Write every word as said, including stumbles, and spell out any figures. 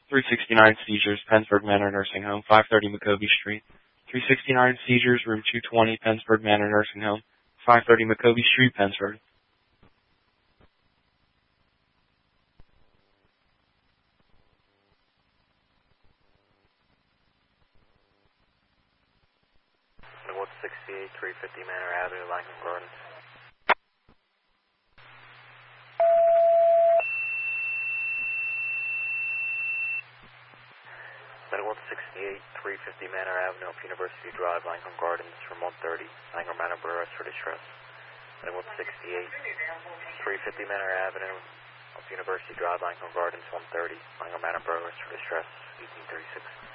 three sixty-nine seizures, Pennsburg Manor Nursing Home, five thirty McCovey Street. three sixty-nine seizures, room two twenty, Pennsburg Manor Nursing Home, five thirty McCovey Street, Pennsburg. one sixty-eight, three fifty Manor Avenue, Langland Gardens. one sixty-eight, three fifty Manor Avenue, off University Drive, Langland Gardens, from one thirty, Langland Manor Burroughs for distress. one sixty-eight, three fifty Manor Avenue, off University Drive, Langland Gardens, one thirty, Langland Manor Burroughs for distress, eighteen thirty-six.